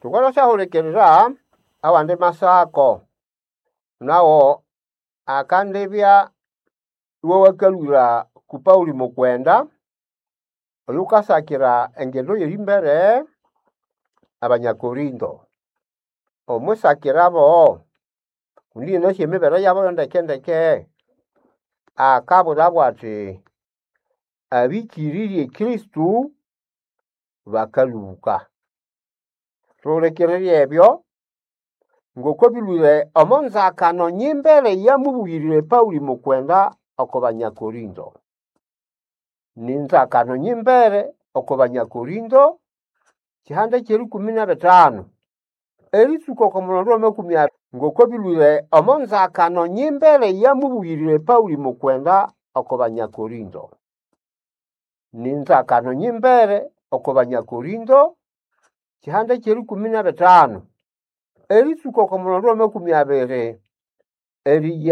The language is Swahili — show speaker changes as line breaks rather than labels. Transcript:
Tukwana sahulikirira awande masako nawo akandebya wakalura ku Pauli mukwenda olukasakira engendo yerimbere Abanyakorindo omusakirabo kundi nashe mibere yabo ndekendeke akabulabwa ati abikiririe Kristu bakaluka tulekerere ebyo ngoko bilule omonzakano nyimbere yamubuyirire Pauli mukwenda okobanyakorindo ninzakano nyimbere okobanyakorindo kihande kiri 15 erisuko komulondo mekumya ngoko bilule omonzakano nyimbere yamubuyirire Pauli mukwenda okobanyakorindo ninzakano nyimbere okobanyakorindo kihande kiri 15 erisuko komulondo mekumya bere eriya